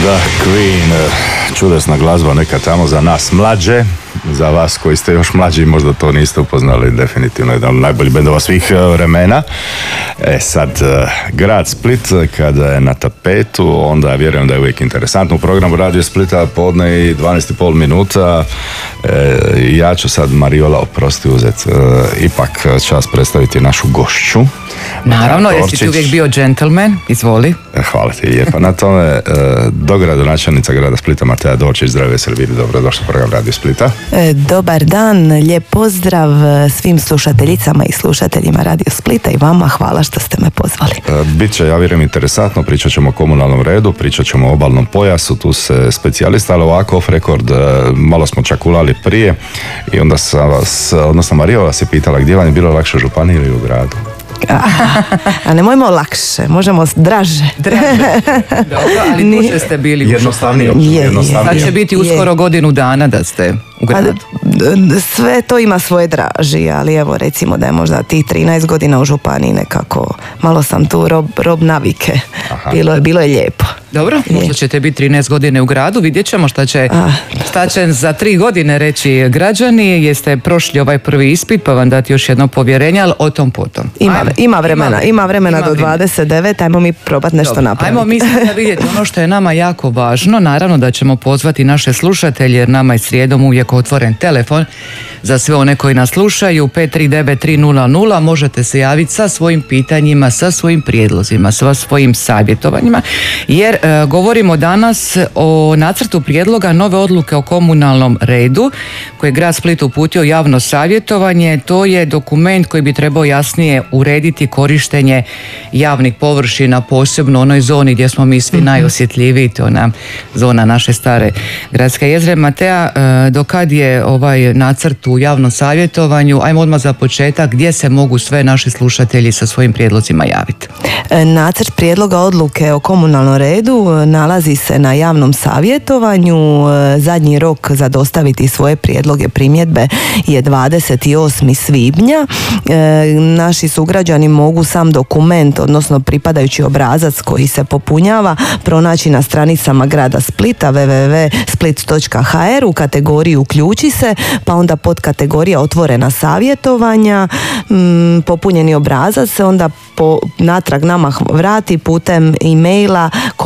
Da, Queen, čudesna glazba, neka tamo za nas mlađe, za vas koji ste još mlađi možda to niste upoznali, definitivno jedan od najboljih bendova svih vremena. Sad, grad Split kada je na tapetu, onda vjerujem da je uvijek interesantno. U programu Radio Splita podne i 12,5 minuta. Ja ću sad, Mariola, oprosti uzeti ipak čas predstaviti našu gošću. Naravno, jesi ti uvijek bio džentlmen, izvoli. Hvala ti lijepa na tome. Dogradonačelnica grada Splita Matea Dorčić, zdravo se vidi, dobrodošli u program Radio Splita. Dobar dan, lijep pozdrav svim slušateljicama i slušateljima Radio Splita i vama, hvala što ste me pozvali. Biće, ja vjerujem, interesantno, pričat ćemo o komunalnom redu, pričat ćemo o obalnom pojasu, tu se specijalista, ali ovako off record, malo smo čak ulali prije i onda sam vas, odnosno Marija vas je pitala gdje vam je bilo lakše, u županiji ili u gradu? A nemojmo lakše, možemo draže. Dobro, ali duže ste bili jednostavnije. Sad će biti uskoro godinu dana da ste u gradu. Sve to ima svoje draži, ali evo recimo da je možda tih 13 godina u županiji nekako, malo sam tu rob navike. Bilo je lijepo. Dobro, možda ćete biti 13 godine u gradu, vidjet ćemo šta će za 3 godine reći građani. Jeste prošli ovaj prvi ispit pa vam dati još jedno povjerenje, ali o tom potom. Ima vremena do 29, ajmo mi probati nešto napraviti. Ajmo mi sada vidjeti ono što je nama jako važno. Naravno da ćemo pozvati naše slušatelje jer nama je srijedom uvijek otvoren telefon za sve one koji nas slušaju. 539-300, možete se javiti sa svojim pitanjima, sa svojim prijedlozima, sa svojim savjetovanjima, jer govorimo danas o nacrtu prijedloga nove odluke o komunalnom redu koje je grad Split uputio javno savjetovanje. To je dokument koji bi trebao jasnije urediti korištenje javnih površina, posebno u onoj zoni gdje smo mi svi najosjetljiviji, to je ona zona naše stare gradske jezgre. Matea, do kad je ovaj nacrt u javnom savjetovanju? Ajmo odmah za početak, gdje se mogu sve naši slušatelji sa svojim prijedlozima javiti? Nacrt prijedloga odluke o komunalnom redu nalazi se na javnom savjetovanju. Zadnji rok za dostaviti svoje prijedloge, primjedbe je 28. svibnja. Naši sugrađani mogu sam dokument, odnosno pripadajući obrazac koji se popunjava, pronaći na stranicama grada Splita www.split.hr u kategoriji Uključi se, pa onda pod kategorija Otvorena savjetovanja. Popunjeni obrazac se onda natrag nama vrati putem e-maila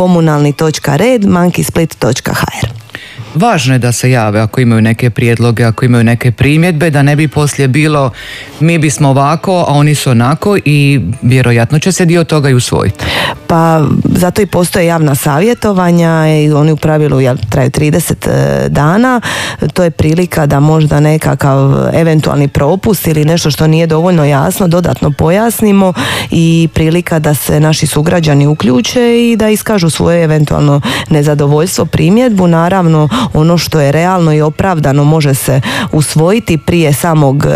komunalni.red@split.hr. Važno je da se jave ako imaju neke prijedloge, ako imaju neke primjedbe, da ne bi poslije bilo mi bismo ovako, a oni su onako, i vjerojatno će se dio toga i usvojiti. Pa zato i postoje javna savjetovanja i oni u pravilu traju 30 dana. To je prilika da možda nekakav eventualni propust ili nešto što nije dovoljno jasno dodatno pojasnimo i prilika da se naši sugrađani uključe i da iskažu svoje eventualno nezadovoljstvo, primjedbu. Naravno, ono što je realno i opravdano može se usvojiti prije samog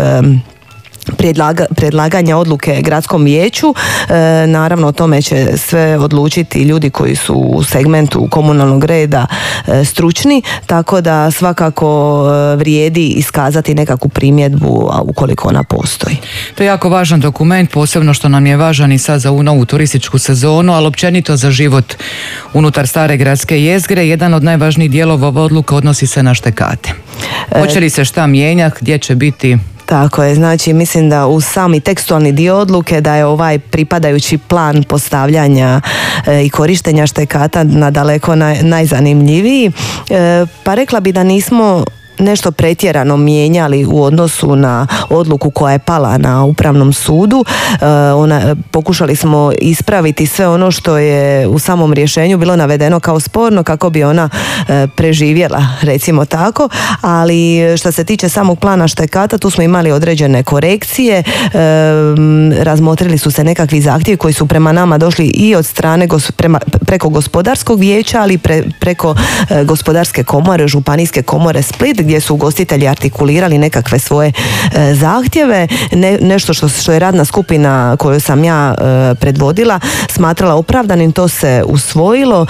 predlaganja odluke gradskom vijeću. Naravno, o tome će sve odlučiti ljudi koji su u segmentu komunalnog reda stručni, tako da svakako vrijedi iskazati nekakvu primjedbu ukoliko ona postoji. To je jako važan dokument, posebno što nam je važan i sad za novu turističku sezonu, ali općenito za život unutar stare gradske jezgre. Jedan od najvažnijih dijelova ove odluke odnosi se na štekate. Hoće li se šta mijenjati, gdje će biti? Tako je, znači mislim da u sami tekstualni dio odluke da je ovaj pripadajući plan postavljanja i korištenja štekata nadaleko najzanimljiviji. Pa rekla bi da nismo nešto pretjerano mijenjali u odnosu na odluku koja je pala na Upravnom sudu. Pokušali smo ispraviti sve ono što je u samom rješenju bilo navedeno kao sporno kako bi ona preživjela, recimo tako, ali što se tiče samog plana štekata, tu smo imali određene korekcije, razmotrili su se nekakvi zahtjevi koji su prema nama došli i od strane preko gospodarskog vijeća, ali preko gospodarske komore, županijske komore Split, gdje su ugostitelji artikulirali nekakve svoje zahtjeve. Nešto što je radna skupina koju sam ja predvodila smatrala opravdanim, to se usvojilo.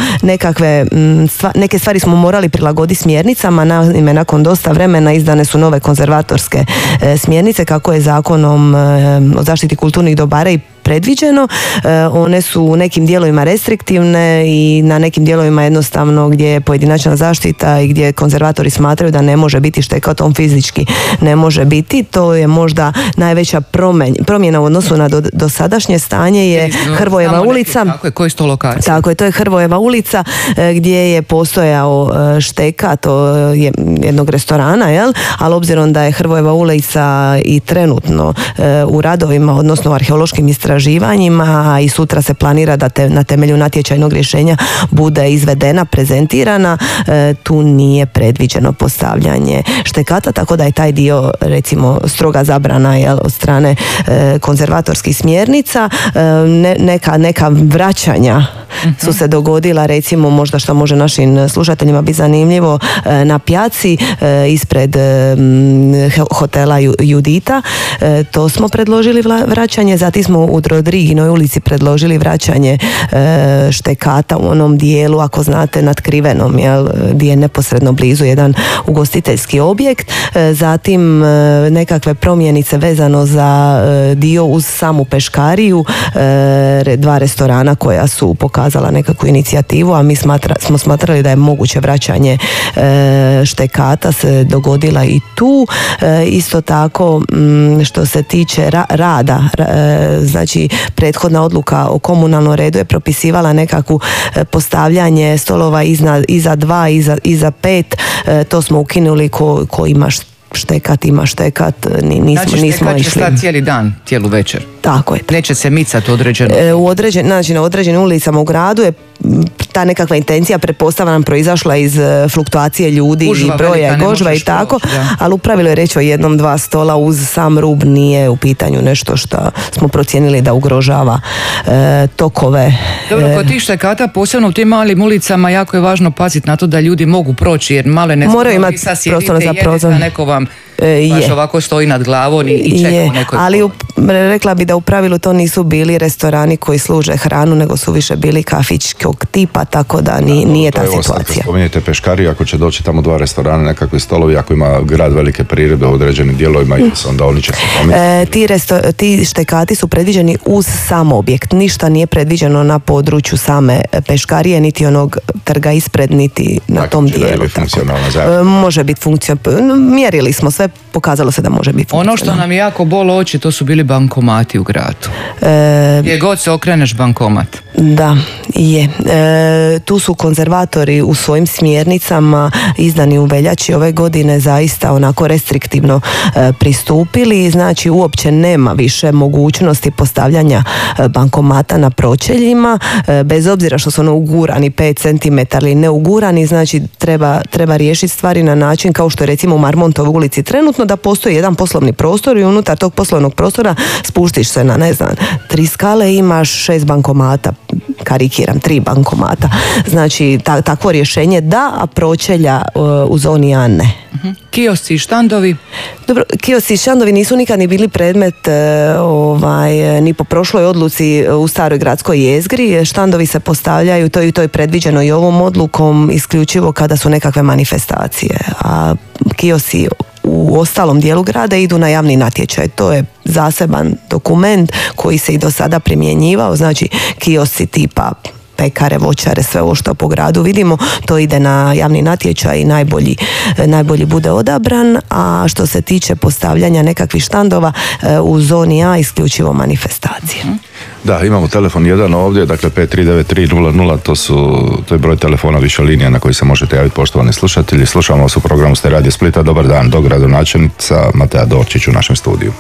Neke stvari smo morali prilagoditi smjernicama, naime nakon dosta vremena izdane su nove konzervatorske smjernice kako je Zakonom o zaštiti kulturnih dobara i predviđeno. One su u nekim dijelovima restriktivne i na nekim dijelovima jednostavno gdje je pojedinačna zaštita i gdje konzervatori smatraju da ne može biti štekatom, fizički ne može biti. To je možda najveća promjena u odnosu na dosadašnje stanje je Hrvojeva ulica. Tako je, koji su to lokacije? Tako je, to je Hrvojeva ulica gdje je postojao štekat jednog restorana, jel? Ali obzirom da je Hrvojeva ulica i trenutno u radovima, odnosno u arheološkim istraživanjima, i sutra se planira da na temelju natječajnog rješenja bude izvedena, prezentirana, tu nije predviđeno postavljanje štekata, tako da je taj dio recimo stroga zabrana, jel, od strane konzervatorskih smjernica. Neka vraćanja su se dogodila, recimo možda što može našim slušateljima biti zanimljivo, na pijaci ispred hotela Judita, to smo predložili vraćanje. Zatim smo u Rodriginoj ulici predložili vraćanje štekata u onom dijelu, ako znate, nad Krivenom, jel, gdje je neposredno blizu jedan ugostiteljski objekt. Zatim nekakve promjenice vezano za dio uz samu peškariju, dva restorana koja su pokazala nekakvu inicijativu, a mi smo smatrali da je moguće vraćanje štekata, se dogodila i tu. Isto tako što se tiče rada, znači prethodna odluka o komunalnom redu je propisivala nekakvu postavljanje stolova iza 2, iza 5, to smo ukinuli. Ko ima štekat, ima štekat, nismo išli. Znači štekat će stati cijeli dan, cijelu večer. Tako je. Neće se micati određeno. Znači na određenim ulicama u gradu je ta nekakva intencija, pretpostavljam, proizašla iz fluktuacije ljudi i broja i gužva i tako, ali u pravilu je reći o 1-2 stola uz sam rub, nije u pitanju nešto što smo procijenili da ugrožava tokove. Dobro, kod tih štekata, posebno u tim malim ulicama, jako je važno paziti na to da ljudi mogu proći, jer malo ne moraju imati prostor za prozor. Neko vam baš ovako stoji nad glavom i čeka u nekoj ali rekla bi da u pravilu to nisu bili restorani koji služe hranu, nego su više bili kafićkog tipa, tako da nije ta situacija. Spominjete peškariju, ako će doći tamo 2 restorana, nekakvi stolovi, ako ima grad velike prirode u određenim dijelovima, onda oni će se pomicati. Ti štekati su predviđeni uz sam objekt. Ništa nije predviđeno na području same peškarije, niti onog trga ispred, niti na tom dijelu. Može biti funkcionalno. Mjerili smo sve, pokazalo se da može biti funkcionalno. Ono što nam je jako bolo oči, to su bili bankomati u gradu. Gdje god se okreneš, bankomat. Da, je. Tu su konzervatori u svojim smjernicama izdani u veljači ove godine zaista onako restriktivno pristupili. Znači uopće nema više mogućnosti postavljanja bankomata na pročeljima, bez obzira što su ono ugurani 5 cm ili ne ugurani. Znači treba riješiti stvari na način kao što je recimo u Marmontovoj ulici trenutno, da postoji jedan poslovni prostor i unutar tog poslovnog prostora spuštiš se na 3 skale i imaš 6 bankomata, karikiram, 3 bankomata. Znači takvo rješenje da, a pročelja u zoni A ne. Kiosci i štandovi? Dobro, kiosci i štandovi nisu nikad ni bili predmet ni po prošloj odluci u staroj gradskoj jezgri. Štandovi se postavljaju, to je predviđeno i ovom odlukom, isključivo kada su nekakve manifestacije, a kiosci u ostalom dijelu grada idu na javni natječaj. To je zaseban dokument koji se i do sada primjenjivao, znači kiosci tipa pekare, voćare, sve ovo što po gradu vidimo, to ide na javni natječaj i najbolji bude odabran. A što se tiče postavljanja nekakvih štandova u zoni A, isključivo manifestacije. Da, imamo telefon 1 ovdje, dakle 539300, to je broj telefona više linija na koji se možete javiti, poštovani slušatelji. Slušamo vas u programu Ste Radio Splita. Dobar dan, dogradonačelnica Matea Dorčić u našem studiju.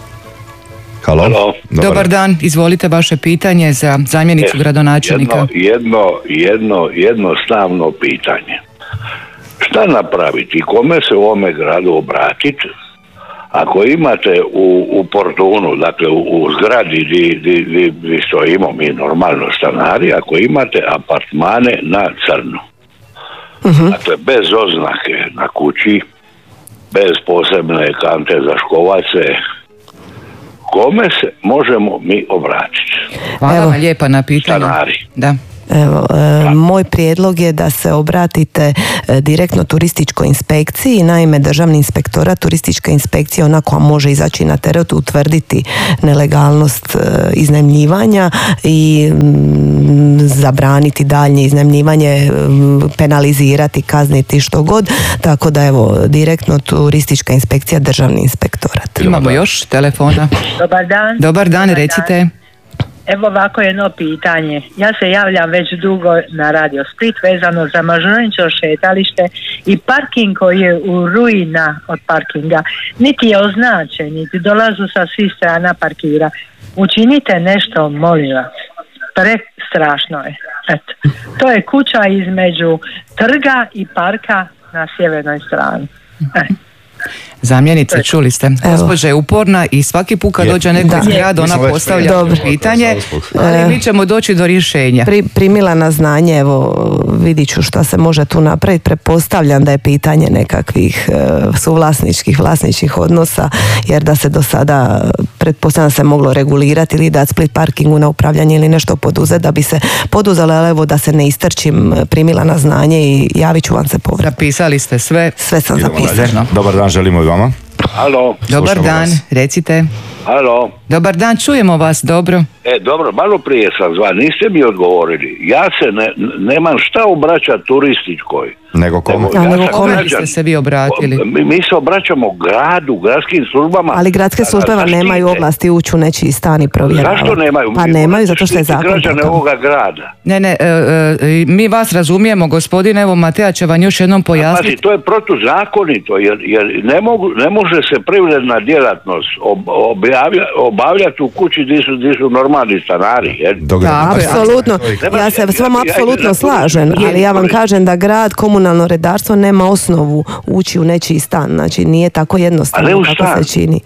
Halo. Dobar dan, izvolite vaše pitanje za zamjenicu gradonačelnika. Jedno jednostavno pitanje. Šta napraviti, kome se u ovome gradu obratiti ako imate u Portunu, dakle u zgradi gdje stojimo mi normalno stanari, ako imate apartmane na crno, dakle bez oznake na kući, bez posebne kante za škovace, kome se možemo mi obratiti? Hvala vam lijepa na pitanju. Stanari. Da. Evo, moj prijedlog je da se obratite direktno turističkoj inspekciji. Naime, Državni inspektorat turističke inspekcije onako može izaći na teret, utvrditi nelegalnost iznajmljivanja i zabraniti daljnje iznajmljivanje, penalizirati, kazniti što god. Tako da evo, direktno turistička inspekcija, Državni inspektorat. Imamo još telefona. Dobar dan. Dobar dan, recite. Evo ovako jedno pitanje. Ja se javljam već dugo na Radio Split vezano za Mažuranićevo šetalište i parking koji je u ruina od parkinga. Niti je označen, niti dolazu sa svih strana parkira. Učinite nešto, molim vas. Prestrašno je. Eto. To je kuća između trga i parka na sjevernoj strani. Zamjenice, čuli ste. Gospođa je uporna i svaki put kad dođe neko iz grada, ona postavlja pitanje, ali mi ćemo doći do rješenja. Primila na znanje, evo, vidit ću šta se može tu napraviti. Pretpostavljam da je pitanje nekakvih suvlasničkih, vlasničkih odnosa, jer da se do sada, pretpostavljam, se moglo regulirati ili dati Split parkingu na upravljanje ili nešto poduzeti da bi se poduzelo, ali evo, da se ne istrčim, primila na znanje i javit ću vam se povrat. Zapisali ste sve? Sve sam zapisala. Dobar dan, želimo i vama. Halo. Dobar dan, recite. Halo. Dobar dan, čujemo vas, dobro. Dobro, malo prije sam zvan, niste mi odgovorili. Ja se nemam šta obraćati turističkoj. Nego komu? Kome biste se vi obratili? Mi se obraćamo gradu, gradskim službama. Ali gradske službe vam nemaju ovlasti ući u nečiji stan i provjeravati. Zašto nemaju? Pa nemaju, zato što je zakon. Građane ovoga grada. Ne, mi vas razumijemo, gospodine, evo Mateja će vam još jednom pojasniti. Znači, to je protuzakonito, jer ne može se privredna djelatnost obavljati u kući gdje su normalni stanari. Apsolutno, ja se s vama apsolutno slažem, ali ja vam kažem da grad, komunalno redarstvo nema osnovu ući u nečiji stan, znači nije tako jednostavno kako se čini.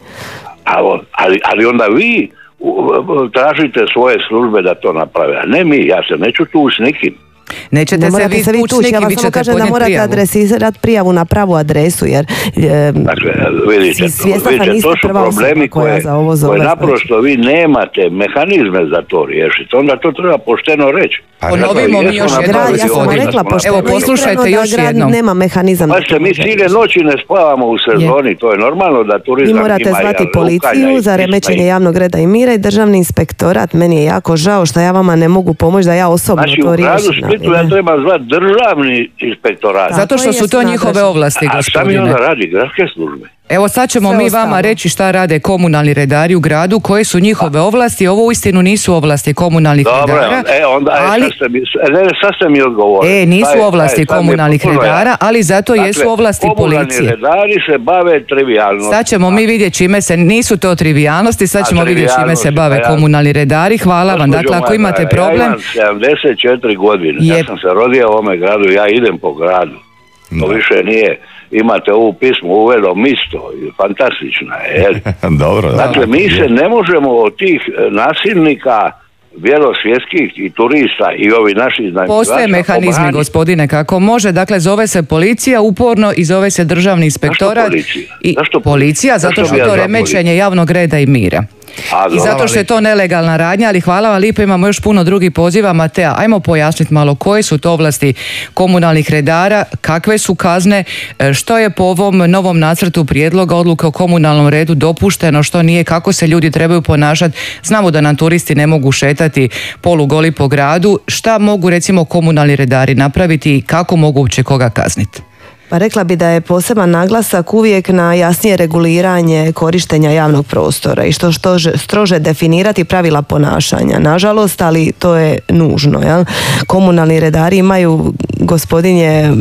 Ali onda vi tražite svoje službe da to naprave, a ne mi, ja se neću tu s nikim. Nećete se vi tući, ja vas samo kažem da morate adresirati prijavu na pravu adresu, jer dakle, vidite, to su problemi koje naprosto vi nemate mehanizme za to riješiti, onda to treba pošteno reći. Ponovimo mi još jednom. Ja sam rekla pošteno. Evo, poslušajte još jednom. Nema mehanizam. Pa mi cijele noći ne spavamo u sezoni, to je normalno da turizam ima. Vi morate zvati policiju za remećenje javnog reda i mira i Državni inspektorat. Meni je jako žao što ja vama ne mogu pomoći da ja osobno to riješim. Ja treba zvati Državni inspektorat. Zato što su to njihove ovlasti, gospodine. A šta mi onda radi gradske službe? Evo sad ćemo mi vama reći šta rade komunalni redari u gradu, koje su njihove ovlasti. Ovo uistinu nisu ovlasti komunalnih redara. Sad ste mi odgovorili. Nisu ovlasti komunalnih redara, ali zato jesu ovlasti policije. Komunalni redari se bave trivijalnosti. Sad ćemo mi vidjeti čime se, nisu to trivijalnosti, sad ćemo vidjeti čime se bave komunalni redari. Hvala vam. Dakle, ako imate problem... Ja imam 74 godine, ja sam se rodio u ovome gradu, ja idem po gradu. To više nije, imate ovu pismu uvedom isto, fantastična je. Dobro, dakle, mi se ne možemo od tih nasilnika vjerosvjetskih i turista i ovi naši iznajmljivača. Postoje mehanizmi, gospodine, kako može. Dakle, zove se policija uporno i zove se Državni inspektorat. Zašto policija? Zato što je to remećenje javnog reda i mira. I zato što je to nelegalna radnja, ali hvala vam lijepo, imamo još puno drugih poziva. Mateja, ajmo pojasniti malo koje su to ovlasti komunalnih redara, kakve su kazne, što je po ovom novom nacrtu prijedloga odluke o komunalnom redu dopušteno, što nije, kako se ljudi trebaju ponašati. Znamo da nam turisti ne mogu šetati polugoli po gradu. Šta mogu recimo komunalni redari napraviti i kako mogu uopće koga kazniti? Pa rekla bi da je poseban naglasak uvijek na jasnije reguliranje korištenja javnog prostora i što strože definirati pravila ponašanja. Nažalost, ali to je nužno. Jel? Komunalni redari imaju, gospodin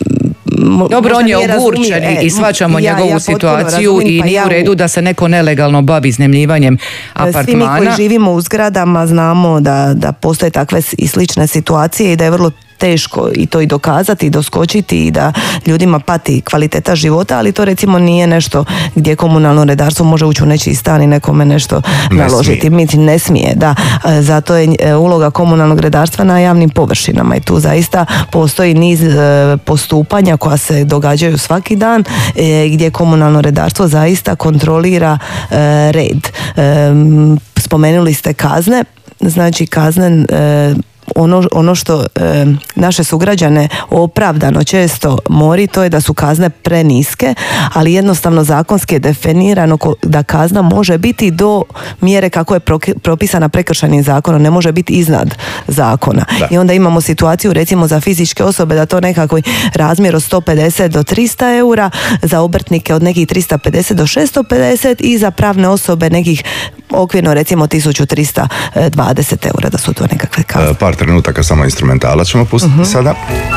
dobro, on je ogurčen i shvaćamo njegovu situaciju i nije u redu da se neko nelegalno bavi iznajmljivanjem apartmana. Svi mi koji živimo u zgradama znamo da postoje takve i slične situacije i da je vrlo teško i to i dokazati i doskočiti i da ljudima pati kvaliteta života, ali to recimo nije nešto gdje komunalno redarstvo može ući u nečiji stan i nekome nešto naložiti. Ne smije, da. Zato je uloga komunalnog redarstva na javnim površinama i tu zaista postoji niz postupanja koja se događaju svaki dan gdje komunalno redarstvo zaista kontrolira red. Spomenuli ste kazne, znači kazne ono što naše sugrađane opravdano često mori, to je da su kazne preniske, ali jednostavno zakonski je definirano da kazna može biti do mjere kako je propisana prekršajnim zakonom, ne može biti iznad zakona. Da. I onda imamo situaciju recimo za fizičke osobe da to nekakvi razmjer od 150 do 300 eura, za obrtnike od nekih 350 do 650 i za pravne osobe nekih okvirno recimo 1320 eura, da su to nekakve kazne. Par trenutaka samo instrumentala ćemo pustiti sada.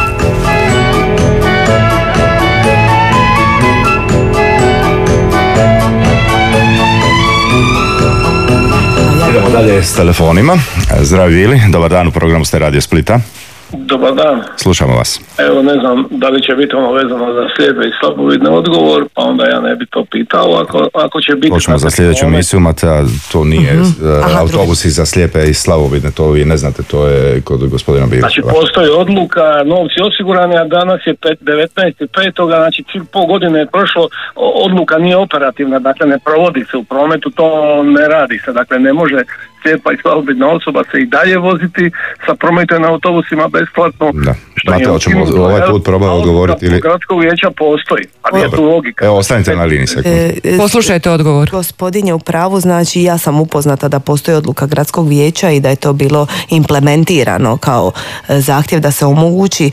Idemo dalje s telefonima. Zdravi Vili, dobar dan, u programu ste Radio Splita. Dobar dan. Slušamo vas. Evo, ne znam da li će biti ono vezano za slijepe i slabovidne odgovor, pa onda ja ne bi to pitao ako će biti... Počnemo za sljedeću emisiju, Mata, to nije autobusi za slijepe i slabovidne, to vi ne znate, to je kod gospodina Bilića. Znači, postoji odluka, novci osigurani, a danas je 19.5. Znači, 5 godine je prošlo, odluka nije operativna, dakle ne provodi se u prometu, to ne radi se, dakle ne može slijepa i slabovidna osoba se i dalje voziti sa prometom na autobusima besplatno. Da. Mate, hoćemo ovaj put probati odgovoriti ili... Gradskog vijeća postoji, ali je tu logika. Evo, ostanite na liniji sekund. Poslušajte odgovor. Gospodin je u pravu, znači ja sam upoznata da postoji odluka gradskog vijeća i da je to bilo implementirano kao zahtjev da se omogući.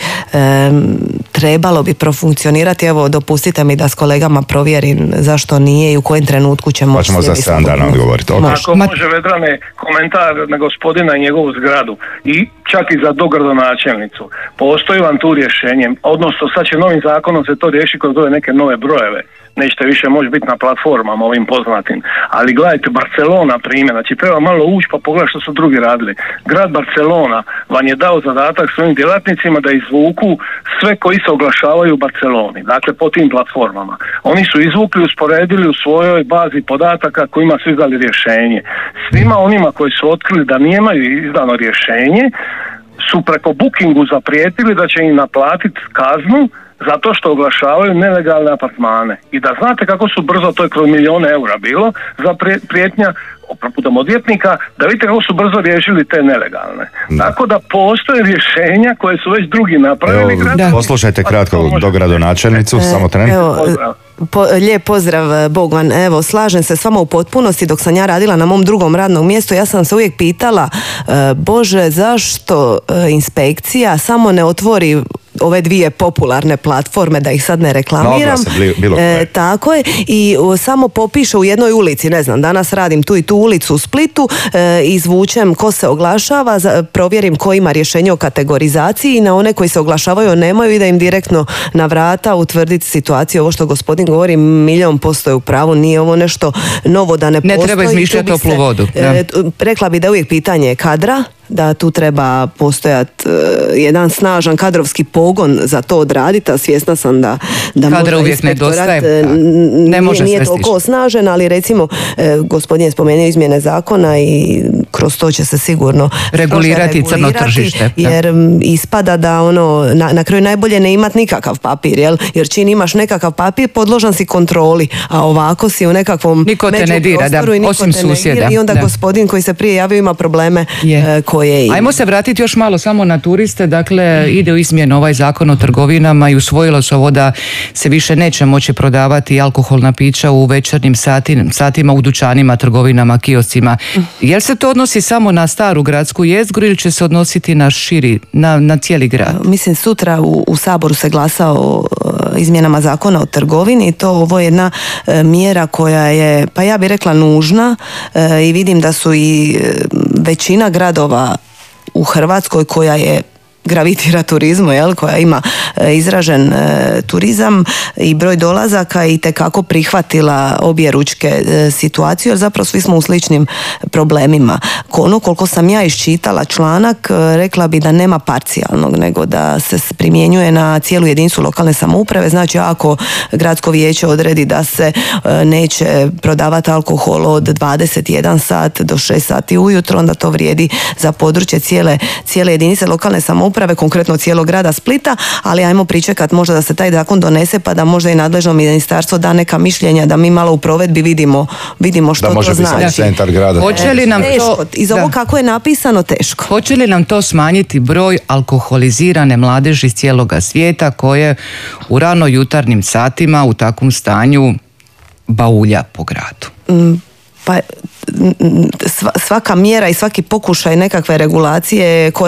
Trebalo bi profunkcionirati, evo dopustite mi da s kolegama provjerim zašto nije i u kojem trenutku će moći. Pa ćemo za 7 dana odgovoriti. Ako može, Vedrane, komentar na gospodina i njegovu zgradu i čak i za dogradonačelnicu. Postoji vam tu rješenje, odnosno sad će novim zakonom se to riješiti kroz ove neke nove brojeve. Nećete više moći biti na platformama ovim poznatim. Ali gledajte, Barcelona primjer, znači treba malo ući pa pogledati što su drugi radili. Grad Barcelona vam je dao zadatak svojim djelatnicima da izvuku sve koji se oglašavaju u Barceloni, dakle po tim platformama. Oni su izvukli, usporedili u svojoj bazi podataka kojima su izdali rješenje. Svima onima koji su otkrili da nemaju izdano rješenje su preko Bookingu zaprijetili da će im naplatiti kaznu zato što oglašavaju nelegalne apartmane. I da znate kako su brzo, to je kroz milijone eura bilo, za prijetnja putem odvjetnika, da vidite kako su brzo riješili te nelegalne. Tako da postoje rješenja koje su već drugi napravili. Poslušajte kratko dogradonačelnicu, samo tren. Lijep pozdrav, Bogvan. Evo, slažem se s vama u potpunosti. Dok sam ja radila na mom drugom radnom mjestu, ja sam se uvijek pitala, Bože, zašto inspekcija samo ne otvori ove dvije popularne platforme, da ih sad ne reklamiram. Tako je. I samo popiše u jednoj ulici, ne znam, danas radim tu i tu ulicu u Splitu, izvučem ko se oglašava, provjerim ko ima rješenje o kategorizaciji i na one koji se oglašavaju nemaju i da im direktno na vrata utvrditi situaciju. Ovo što gospodin govori, 100% je u pravu, nije ovo nešto novo da ne postoji. Ne treba izmišljati toplu vodu. Rekla bi da je uvijek pitanje kadra, da tu treba postojati jedan snažan kadrovski pogon za to odraditi, a svjesna sam da kadra uvijek nedostaje. Nije toliko snažen, ali recimo gospodin je spomenuo izmjene zakona i kroz to će se sigurno regulirati crno tržište. Jer ispada da na kraju najbolje ne imat nikakav papir, jer čim imaš nekakav papir podložan si kontroli, a ovako si u nekakvom niko te ne dira, osim susjeda. I onda gospodin koji se prije javio ima probleme koje ima. Ajmo se vratiti još malo samo na turiste, dakle ide u izmjenu ovaj zakon o trgovinama i usvojilo se ovo da se više neće moći prodavati alkoholna pića u večernjim satima u dućanima, trgovinama, kioscima. Jel se to odnosi samo na staru gradsku jezgru ili će se odnositi na širi, na cijeli grad? Mislim, sutra u Saboru se glasa o izmjenama zakona o trgovini i ovo je jedna mjera koja je, pa ja bih rekla, nužna i vidim da su i većina gradova u Hrvatskoj koja je gravitira turizmu, koja ima izražen turizam i broj dolazaka i tekako prihvatila objeručke situaciju, jer zapravo svi smo u sličnim problemima. Koliko sam ja iščitala članak, rekla bi da nema parcijalnog, nego da se primjenjuje na cijelu jedinicu lokalne samouprave. Znači, ako gradsko vijeće odredi da se neće prodavati alkohol od 21 sat do 6 sati ujutro, onda to vrijedi za područje cijele jedinice lokalne samouprave. samouprave, konkretno cijelog grada Splita, ali ajmo pričekat možda da se taj zakon donese pa da možda i nadležno ministarstvo da neka mišljenja da mi malo u provedbi vidimo što to znači. Da može biti centar grada. Hoće li nam teško, to, iz ovo kako je napisano teško. Hoće li nam to smanjiti broj alkoholizirane mladeži iz cijeloga svijeta koje u rano jutarnjim satima u takvom stanju baulja po gradu? Pa svaka mjera i svaki pokušaj nekakve regulacije